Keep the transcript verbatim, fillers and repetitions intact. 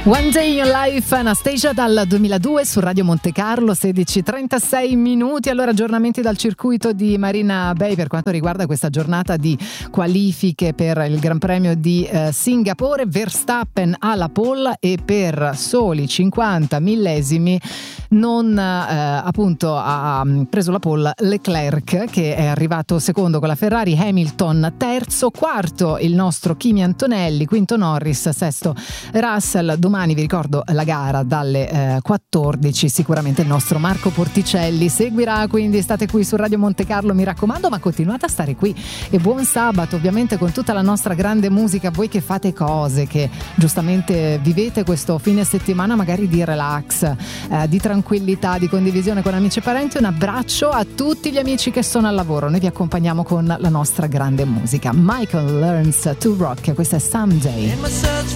One Day in Your Life, Anastasia dal duemiladue su Radio Monte Carlo, sedici e trentasei minuti. Allora, aggiornamenti dal circuito di Marina Bay per quanto riguarda questa giornata di qualifiche per il Gran Premio di eh, Singapore. Verstappen alla pole e per soli cinquanta millesimi non eh, appunto ha preso la pole Leclerc, che è arrivato secondo con la Ferrari, Hamilton terzo, quarto il nostro Kimi Antonelli, quinto Norris, sesto Russell. Domani vi ricordo la gara dalle eh, quattordici, sicuramente il nostro Marco Porticelli seguirà, quindi state qui su Radio Monte Carlo, mi raccomando, ma continuate a stare qui e buon sabato ovviamente con tutta la nostra grande musica. Voi che fate cose, che giustamente vivete questo fine settimana magari di relax, eh, di tranquillità, di condivisione con amici e parenti, un abbraccio a tutti gli amici che sono al lavoro. Noi vi accompagniamo con la nostra grande musica. Michael Learns to Rock, questa è Someday.